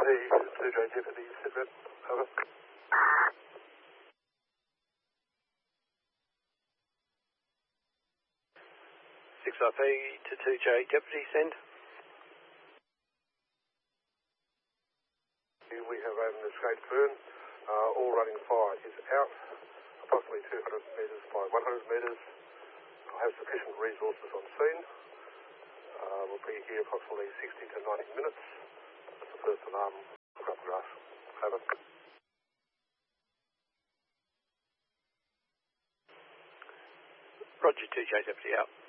2J Deputy, sit rep, over. 6IP to 2J Deputy, send. We have an escaped burn. All running fire is out, approximately 200 metres by 100 metres. I have sufficient resources on scene. We'll be here approximately 60 to 90 minutes. That's the first alarm. Look up grass. Over. Roger, 2J Deputy out.